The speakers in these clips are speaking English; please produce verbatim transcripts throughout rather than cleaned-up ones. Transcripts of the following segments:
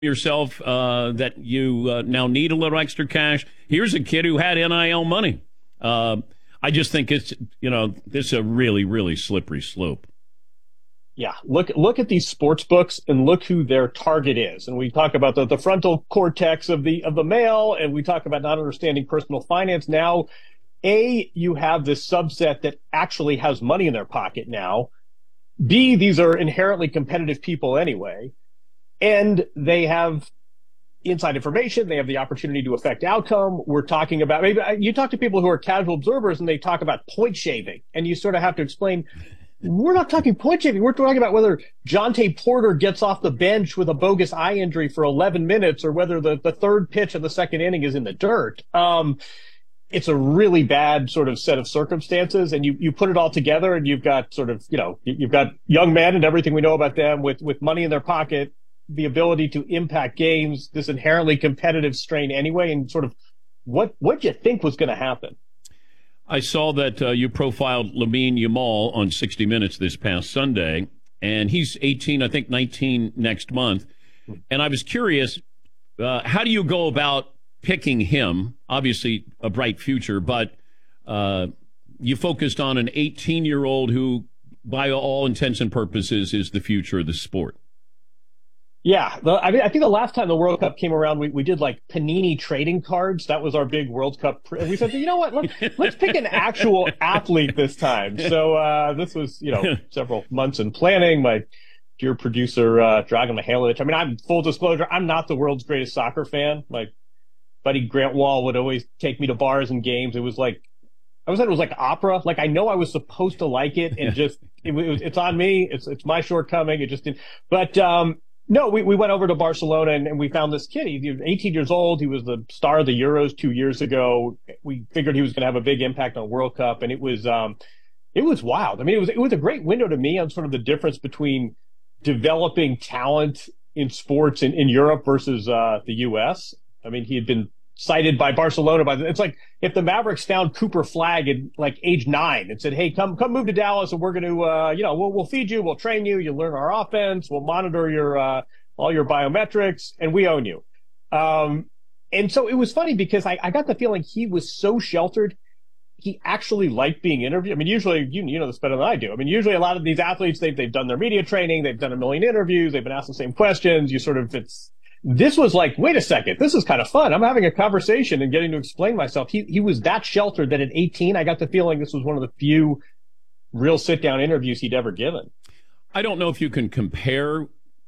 yourself uh, that you uh, now need a little extra cash. Here's a kid who had N I L money. Uh, I just think it's, you know, this is a really, really slippery slope. Yeah, look look at these sports books and look who their target is. And we talk about the, the frontal cortex of the of the male, and we talk about not understanding personal finance. Now, A, you have this subset that actually has money in their pocket now. B, these are inherently competitive people anyway. And they have inside information. They have the opportunity to affect outcome. We're talking about, maybe you talk to people who are casual observers and they talk about point shaving, and you sort of have to explain, we're not talking point shaving. We're talking about whether Jonte Porter gets off the bench with a bogus eye injury for eleven minutes or whether the, the third pitch of the second inning is in the dirt. Um, it's a really bad sort of set of circumstances, and you, you put it all together and you've got sort of, you know, you've got young men and everything we know about them with, with money in their pocket, the ability to impact games, this inherently competitive strain anyway, and sort of what, what you think was going to happen. I saw that uh, you profiled Lamine Yamal on sixty minutes this past Sunday, and he's eighteen, I think nineteen next month. And I was curious, uh, how do you go about picking him? Obviously, a bright future, but uh, you focused on an eighteen-year-old who, by all intents and purposes, is the future of the sport. Yeah, the, I mean, I think the last time the World Cup came around, we, we did like Panini trading cards. That was our big World Cup. Pr- and we said, you know what, let's, let's pick an actual athlete this time. So uh, this was, you know, several months in planning. My dear producer, uh, Dragan Mihailovic. I mean, I'm full disclosure, I'm not the world's greatest soccer fan. My buddy Grant Wall would always take me to bars and games. It was like, I was said it was like opera. Like I know I was supposed to like it, and just it, it was, it's on me. It's it's my shortcoming. It just didn't. But um. No, we, we went over to Barcelona and, and we found this kid. He, he was eighteen years old. He was the star of the Euros two years ago. We figured he was going to have a big impact on World Cup, and it was um, it was wild. I mean, it was it was a great window to me on sort of the difference between developing talent in sports in, in Europe versus uh, the U S. I mean, he had been cited by Barcelona. By the, it's like if the Mavericks found Cooper Flagg at like age nine and said, "Hey, come come move to Dallas, and we're going to, uh, you know, we'll we'll feed you, we'll train you, you'll learn our offense, we'll monitor your uh, all your biometrics, and we own you." Um, and so it was funny because I, I got the feeling he was so sheltered. He actually liked being interviewed. I mean, usually, you, you know this better than I do. I mean, usually a lot of these athletes, they've, they've done their media training, they've done a million interviews, they've been asked the same questions. You sort of, it's, this was like, wait a second, this is kind of fun. I'm having a conversation and getting to explain myself. He, he was that sheltered that at eighteen, I got the feeling this was one of the few real sit down interviews he'd ever given. I don't know if you can compare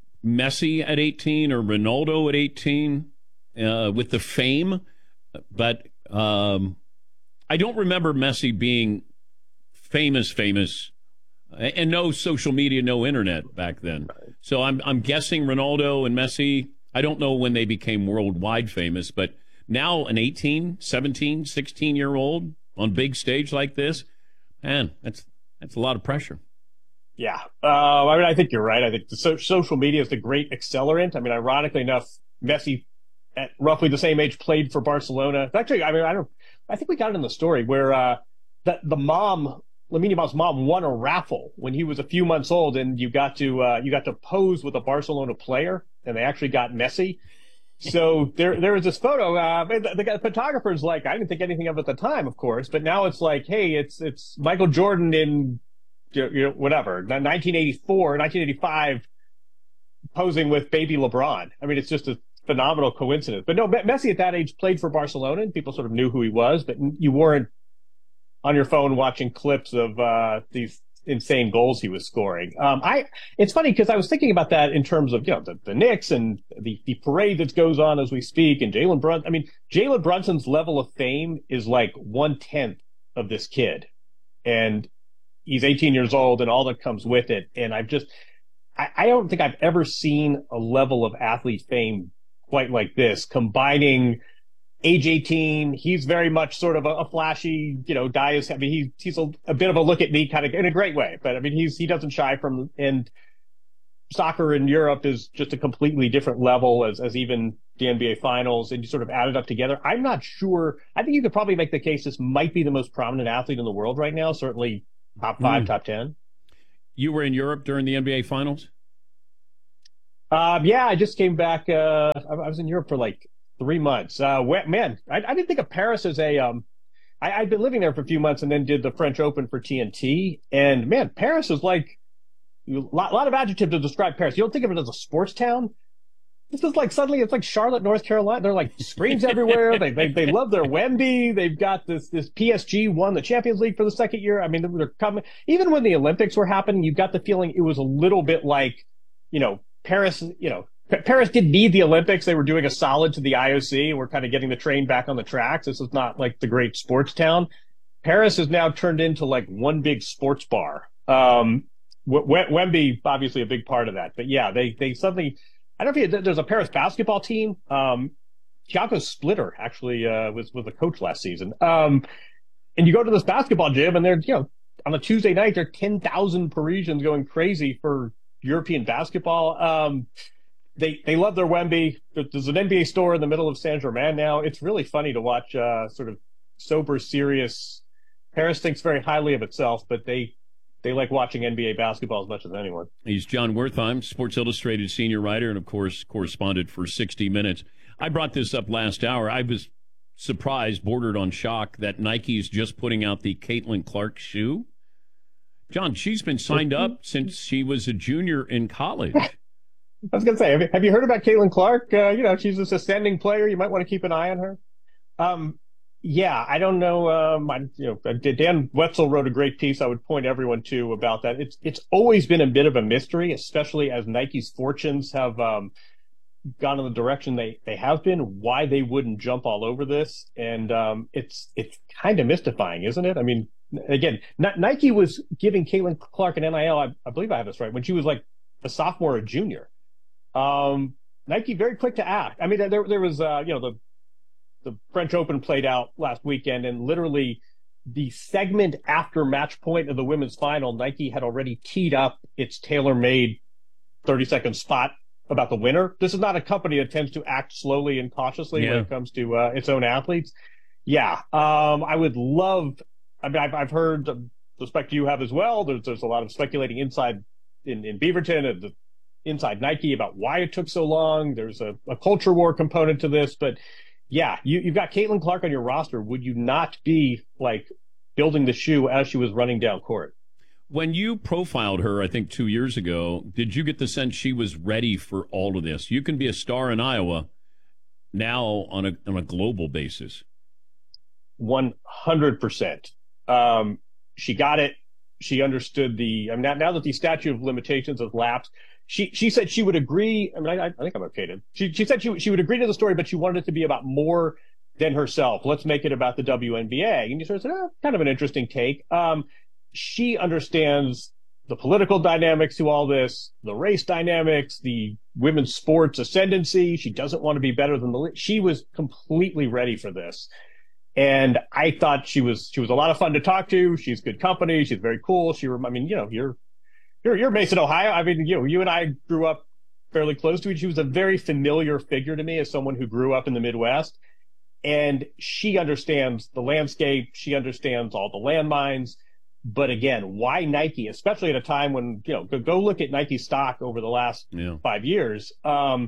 Messi at eighteen or Ronaldo at eighteen uh, with the fame, but, um, I don't remember Messi being famous, famous, and no social media, no internet back then. So I'm I'm guessing Ronaldo and Messi, I don't know when they became worldwide famous, but now an eighteen, seventeen, sixteen-year-old on big stage like this, man, that's that's a lot of pressure. Yeah. Uh, I mean, I think you're right. I think the so- social media is the great accelerant. I mean, ironically enough, Messi at roughly the same age played for Barcelona. Actually, I mean, I don't. I think we got it in the story where uh, the the mom, Lamine Yamal's mom, won a raffle when he was a few months old, and you got to uh, you got to pose with a Barcelona player, and they actually got Messi. So there there was this photo. Uh, the, the photographer's like, I didn't think anything of it at the time, of course, but now it's like, hey, it's it's Michael Jordan in you know, whatever nineteen eighty-four, nineteen eighty-five, posing with baby LeBron. I mean, it's just a phenomenal coincidence. But no, Messi at that age played for Barcelona, and people sort of knew who he was, but you weren't on your phone watching clips of uh, these insane goals he was scoring. Um, I it's funny because I was thinking about that in terms of you know the, the Knicks and the, the parade that goes on as we speak, and Jalen Brunson. I mean, Jalen Brunson's level of fame is like one tenth of this kid, and he's eighteen years old, and all that comes with it. And I've just I, I don't think I've ever seen a level of athlete fame quite like this, combining age eighteen. He's very much sort of a, a flashy, you know, guy. Is, I mean, he, he's a, a bit of a look at me kind of in a great way, but I mean, he's, he doesn't shy from, and soccer in Europe is just a completely different level as, as even the N B A finals, and you sort of add it up together. I'm not sure. I think you could probably make the case this might be the most prominent athlete in the world right now. Certainly top five, mm. top ten. You were in Europe during the N B A finals? Um, yeah, I just came back. Uh, I, I was in Europe for like three months. Uh, wh- man, I, I didn't think of Paris as a. Um, I, I'd been living there for a few months and then did the French Open for T N T. And man, Paris is like a lot, lot of adjectives to describe Paris. You don't think of it as a sports town. This is like suddenly it's like Charlotte, North Carolina. They're like screens everywhere. They, they they love their Wemby. They've got this this P S G won the Champions League for the second year. I mean, they're coming. Even when the Olympics were happening, you got the feeling it was a little bit like, you know, Paris. You know, Paris didn't need the Olympics. They were doing a solid to the I O C, and we're kind of getting the train back on the tracks. This is not like the great sports town. Paris has now turned into like one big sports bar. Um, Wemby obviously a big part of that, but yeah, they they suddenly. I don't know if you, there's a Paris basketball team. Um, Thiago Splitter actually uh, was was a coach last season. Um, and you go to this basketball gym, and they're you know on a Tuesday night there are ten thousand Parisians going crazy for European basketball. Um, they they love their Wemby. There's an N B A store in the middle of Saint Germain now. It's really funny to watch. Uh, sort of sober, serious. Paris thinks very highly of itself, but they. They like watching N B A basketball as much as anyone. He's Jon Wertheim, Sports Illustrated senior writer, and, of course, correspondent for sixty minutes. I brought this up last hour. I was surprised, bordered on shock, that Nike's just putting out the Caitlin Clark shoe. John, she's been signed up since she was a junior in college. I was going to say, have you, have you heard about Caitlin Clark? Uh, you know, she's this ascending player. You might want to keep an eye on her. Um, Yeah, I don't know. Um, I, you know, Dan Wetzel wrote a great piece I would point everyone to about that. It's it's always been a bit of a mystery, especially as Nike's fortunes have um, gone in the direction they, they have been, why they wouldn't jump all over this. And um, it's it's kind of mystifying, isn't it? I mean, again, N- Nike was giving Caitlin Clark an N I L, I, I believe I have this right, when she was like a sophomore or junior. Um, Nike very quick to act. I mean, there there was, uh, you know, the The French Open played out last weekend, and literally the segment after match point of the women's final, Nike had already teed up its tailor-made thirty-second spot about the winner. This is not a company that tends to act slowly and cautiously yeah. when it comes to uh, its own athletes. Yeah, um, I would love. I mean, I've, I've heard, uh, the spec you have as well. There's there's a lot of speculating inside in, in Beaverton and the, inside Nike about why it took so long. There's a, a culture war component to this, but. Yeah, you, you've got Caitlin Clark on your roster. Would you not be, like, building the shoe as she was running down court? When you profiled her, I think, two years ago, did you get the sense she was ready for all of this? You can be a star in Iowa now on a on a global basis. one hundred percent. Um, she got it. She understood the I mean, now, now that the statute of limitations has lapsed, She she said she would agree. I mean, I, I think I'm okay to. She she said she she would agree to the story, but she wanted it to be about more than herself. Let's make it about the W N B A. And you sort of said, oh, kind of an interesting take. Um, she understands the political dynamics to all this, the race dynamics, the women's sports ascendancy. She doesn't want to be better than the. She was completely ready for this, and I thought she was she was a lot of fun to talk to. She's good company. She's very cool. She, I mean, you know, you're. You're, you're based in Ohio. I mean, you know, you and I grew up fairly close to each. She was a very familiar figure to me as someone who grew up in the Midwest. And she understands the landscape. She understands all the landmines. But again, why Nike, especially at a time when, you know, go, go look at Nike stock over the last yeah. five years. Um,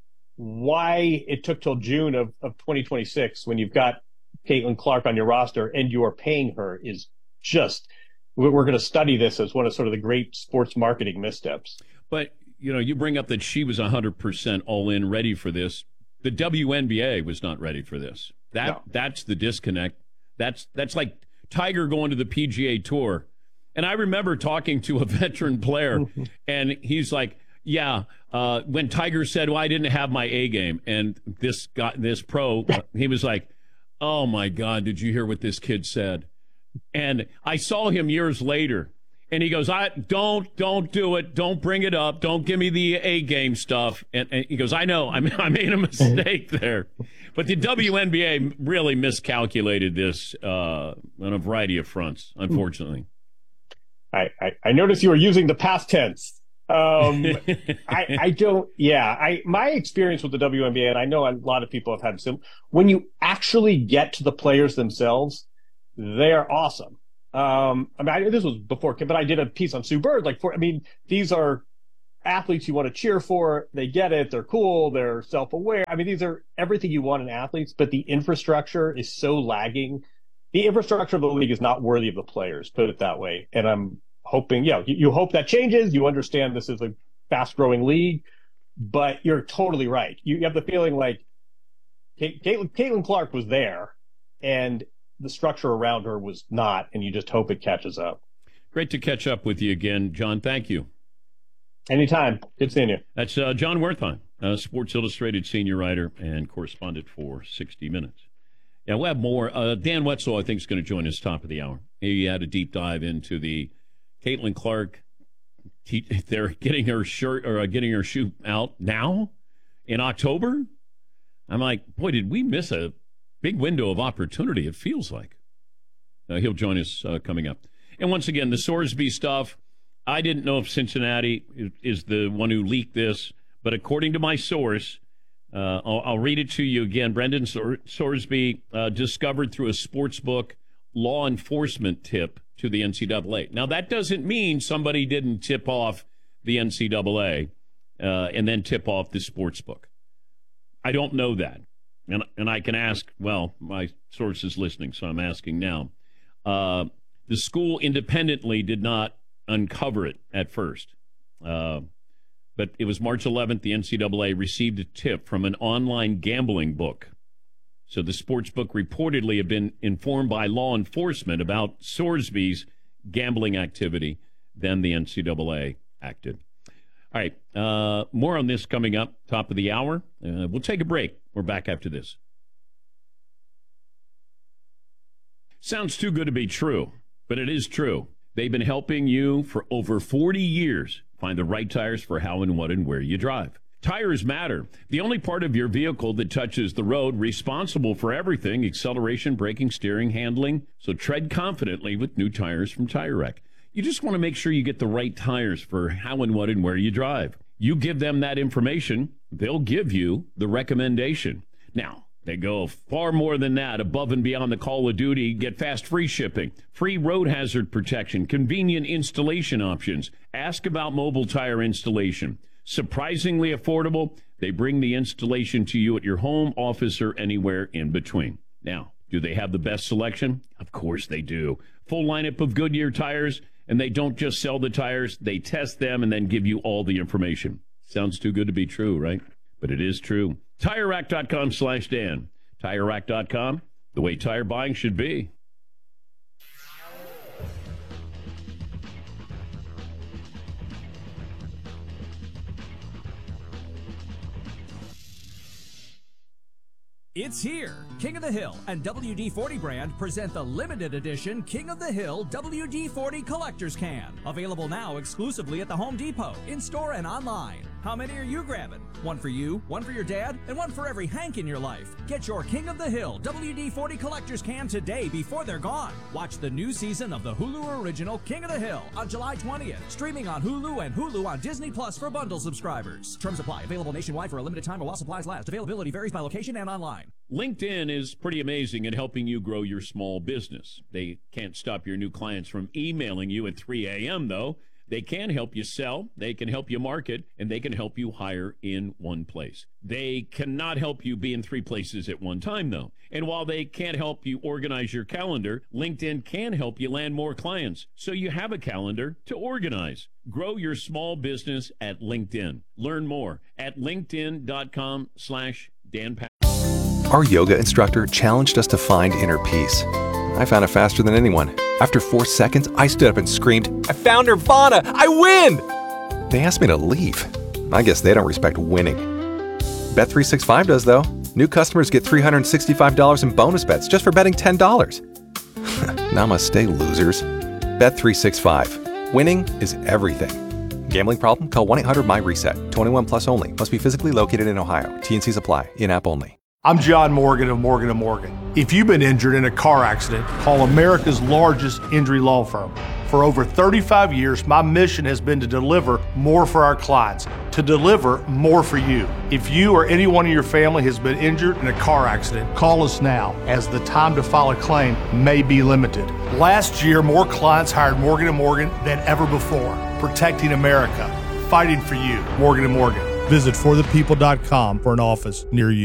why it took till June of, of twenty twenty-six when you've got Caitlin Clark on your roster and you are paying her is just – we're going to study this as one of sort of the great sports marketing missteps. But, you know, you bring up that she was one hundred percent all in, ready for this. The W N B A was not ready for this. That no. That's the disconnect. That's that's like Tiger going to the P G A Tour. And I remember talking to a veteran player, and he's like, yeah, uh, when Tiger said, well, I didn't have my A game. And this guy, this pro, he was like, oh, my God, did you hear what this kid said? And I saw him years later, and he goes, "I don't, don't do it. Don't bring it up. Don't give me the A game stuff." And, and he goes, "I know, I, I made a mistake there." But the W N B A really miscalculated this uh, on a variety of fronts, unfortunately. I, I, I noticed you were using the past tense. Um, I, I don't, yeah, I, my experience with the W N B A, and I know a lot of people have had some, when you actually get to the players themselves, they are awesome. Um, I mean, I, this was before, but I did a piece on Sue Bird. Like, for, I mean, these are athletes you want to cheer for. They get it. They're cool. They're self-aware. I mean, these are everything you want in athletes, but the infrastructure is so lagging. The infrastructure of the league is not worthy of the players, put it that way. And I'm hoping, yeah, you, you hope that changes. You understand this is a fast-growing league, but you're totally right. You, you have the feeling like Kate, Caitlin, Caitlin Clark was there, and the structure around her was not, and you just hope it catches up. Great to catch up with you again, John. Thank you. Anytime. Good seeing you. That's uh, John Wertheim, uh, Sports Illustrated senior writer and correspondent for sixty minutes. Yeah, we'll have more. Uh, Dan Wetzel, I think, is going to join us top of the hour. He had a deep dive into the Caitlin Clark. He, they're getting her shirt or uh, getting her shoe out now in October. I'm like, boy, did we miss a big window of opportunity? It feels like. Uh, he'll join us uh, coming up. And once again, the Sorsby stuff. I didn't know if Cincinnati is the one who leaked this, but according to my source, uh, I'll, I'll read it to you again. Brendan Sor- Sorsby uh, discovered through a sports book law enforcement tip to the N C double A. Now, that doesn't mean somebody didn't tip off the N C double A uh, and then tip off the sports book. I don't know that. And, and I can ask, well, my source is listening, so I'm asking now. Uh, the school independently did not uncover it at first. Uh, but it was March eleventh, the N C double A received a tip from an online gambling book. So the sports book reportedly had been informed by law enforcement about Sorsby's gambling activity. Then the N C double A acted. All right, uh, more on this coming up, top of the hour. Uh, we'll take a break. We're back after this. Sounds too good to be true, but it is true. They've been helping you for over forty years find the right tires for how and what and where you drive. Tires matter. The only part of your vehicle that touches the road, responsible for everything, acceleration, braking, steering, handling. So tread confidently with new tires from Tire Rack. You just want to make sure you get the right tires for how and what and where you drive. You give them that information, they'll give you the recommendation. Now, they go far more than that, above and beyond the call of duty. Get fast free shipping, free road hazard protection, convenient installation options. Ask about mobile tire installation. Surprisingly affordable. They bring the installation to you at your home, office, or anywhere in between. Now, do they have the best selection? Of course they do. Full lineup of Goodyear tires, and they don't just sell the tires. They test them and then give you all the information. Sounds too good to be true, right? But it is true. TireRack.com slash Dan. TireRack dot com, the way tire buying should be. It's here. King of the Hill and W D forty brand present the limited edition King of the Hill W D forty Collector's Can. Available now exclusively at the Home Depot, in-store and online. How many are you grabbing? One for you, one for your dad, and one for every Hank in your life. Get your King of the Hill W D forty Collector's Can today before they're gone. Watch the new season of the Hulu original King of the Hill on July twentieth. Streaming on Hulu and Hulu on Disney Plus for bundle subscribers. Terms apply. Available nationwide for a limited time or while supplies last. Availability varies by location and online. LinkedIn is pretty amazing at helping you grow your small business. They can't stop your new clients from emailing you at three a.m., though. They can help you sell, they can help you market, and they can help you hire in one place. They cannot help you be in three places at one time, though. And while they can't help you organize your calendar, LinkedIn can help you land more clients, so you have a calendar to organize. Grow your small business at LinkedIn. Learn more at linkedin.com slash Dan Patrick. Our yoga instructor challenged us to find inner peace. I found it faster than anyone. After four seconds, I stood up and screamed, "I found Nirvana! I win!" They asked me to leave. I guess they don't respect winning. Bet three sixty-five does, though. New customers get three hundred sixty-five dollars in bonus bets just for betting ten dollars. Namaste, losers. Bet three sixty-five. Winning is everything. Gambling problem? Call one eight hundred my reset. twenty-one plus only. Must be physically located in Ohio. T and Cs apply. In-app only. I'm John Morgan of Morgan and Morgan. If you've been injured in a car accident, call America's largest injury law firm. For over thirty-five years, my mission has been to deliver more for our clients, to deliver more for you. If you or anyone in your family has been injured in a car accident, call us now, as the time to file a claim may be limited. Last year, more clients hired Morgan and Morgan than ever before, protecting America. fighting for you. Morgan and Morgan. Visit for the people dot com for an office near you.